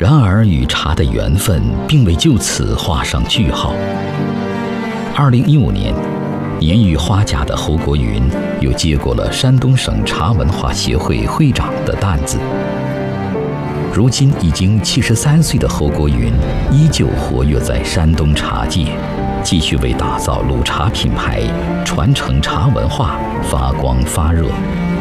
然而，与茶的缘分并未就此画上句号。2015年，年逾花甲的侯国云又接过了山东省茶文化协会会长的担子。如今已经73岁的侯国云，依旧活跃在山东茶界，继续为打造鲁茶品牌、传承茶文化发光发热。